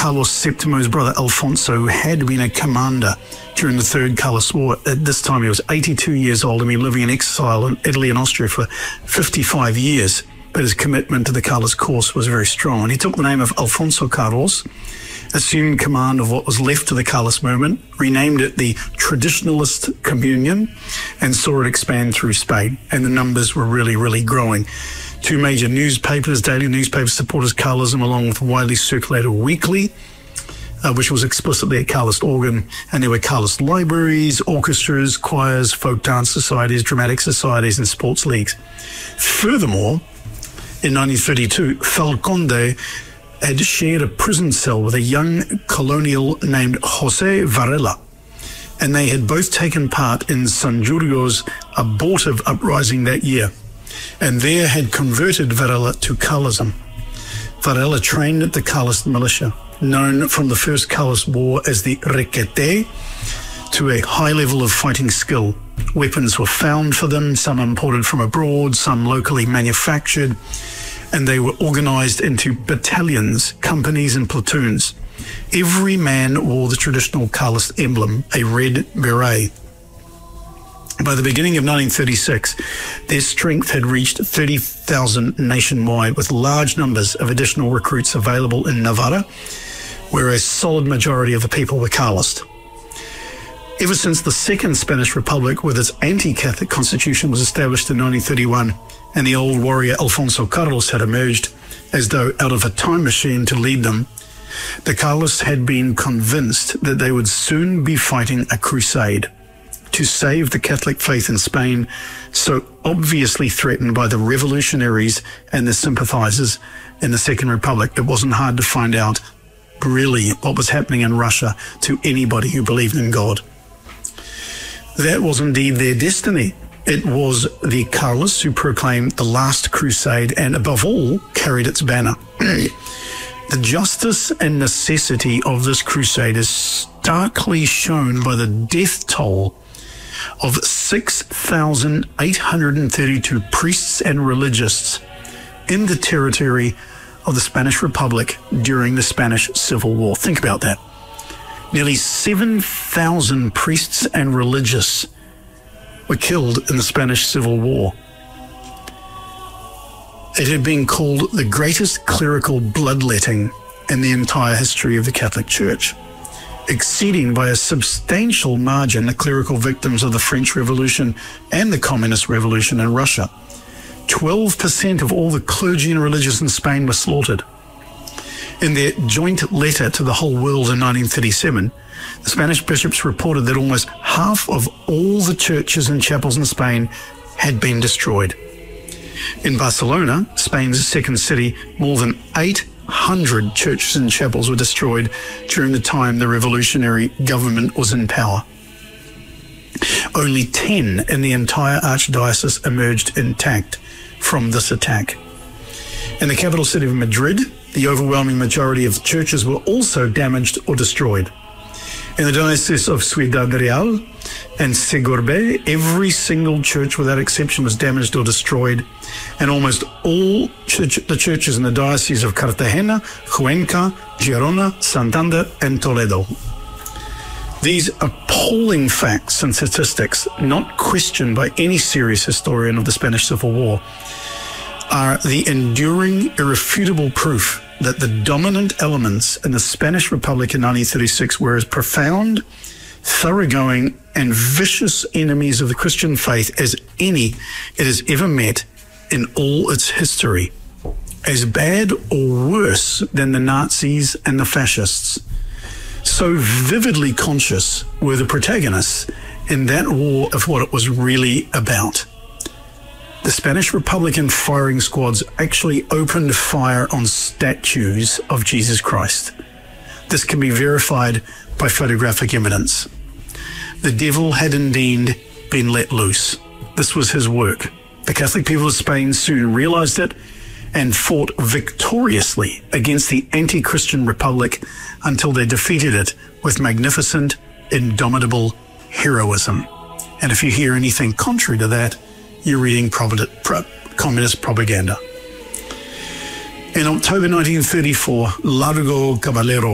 Carlos VII's brother Alfonso had been a commander during the Third Carlist War. At this time, he was 82 years old and been living in exile in Italy and Austria for 55 years. But his commitment to the Carlist cause was very strong. And he took the name of Alfonso Carlos, assumed command of what was left of the Carlist movement, renamed it the Traditionalist Communion, and saw it expand through Spain. And the numbers were really, really growing. Two major newspapers, daily newspapers, supported Carlism, along with widely circulated weekly, which was explicitly a Carlist organ. And there were Carlist libraries, orchestras, choirs, folk dance societies, dramatic societies, and sports leagues. Furthermore, in 1932, Falconde had shared a prison cell with a young colonial named José Varela, and they had both taken part in Sanjurjo's abortive uprising that year, and there had converted Varela to Carlism. Varela trained at the Carlist militia, known from the First Carlist War as the Requete, to a high level of fighting skill. Weapons were found for them, some imported from abroad, some locally manufactured, and they were organized into battalions, companies, and platoons. Every man wore the traditional Carlist emblem, a red beret. By the beginning of 1936, their strength had reached 30,000 nationwide, with large numbers of additional recruits available in Navarra, where a solid majority of the people were Carlist. Ever since the Second Spanish Republic, with its anti-Catholic constitution, was established in 1931, and the old warrior Alfonso Carlos had emerged as though out of a time machine to lead them, the Carlists had been convinced that they would soon be fighting a crusade to save the Catholic faith in Spain, so obviously threatened by the revolutionaries and their sympathizers in the Second Republic. It wasn't hard to find out really what was happening in Russia to anybody who believed in God. That was indeed their destiny. It was the Carlists who proclaimed the last crusade and, above all, carried its banner. The justice and necessity of this crusade is starkly shown by the death toll of 6,832 priests and religious in the territory of the Spanish Republic during the Spanish Civil War. Think about that. Nearly 7,000 priests and religious were killed in the Spanish Civil War. It had been called the greatest clerical bloodletting in the entire history of the Catholic Church, exceeding by a substantial margin the clerical victims of the French Revolution and the Communist Revolution in Russia. 12% of all the clergy and religious in Spain were slaughtered. In their joint letter to the whole world in 1937, the Spanish bishops reported that almost half of all the churches and chapels in Spain had been destroyed. In Barcelona, Spain's second city, more than 800 churches and chapels were destroyed during the time the revolutionary government was in power. Only 10 in the entire archdiocese emerged intact from this attack. In the capital city of Madrid, the overwhelming majority of churches were also damaged or destroyed. In the diocese of Ciudad Real and Segorbe, every single church without exception was damaged or destroyed, and almost all the churches in the diocese of Cartagena, Cuenca, Girona, Santander, and Toledo. These appalling facts and statistics, not questioned by any serious historian of the Spanish Civil War, are the enduring, irrefutable proof that the dominant elements in the Spanish Republic in 1936 were as profound, thoroughgoing, and vicious enemies of the Christian faith as any it has ever met in all its history, as bad or worse than the Nazis and the fascists. So vividly conscious were the protagonists in that war of what it was really about. The Spanish Republican firing squads actually opened fire on statues of Jesus Christ. This can be verified by photographic evidence. The devil had indeed been let loose. This was his work. The Catholic people of Spain soon realized it and fought victoriously against the anti-Christian republic until they defeated it with magnificent, indomitable heroism. And if you hear anything contrary to that, you're reading communist propaganda. In October 1934, Largo Caballero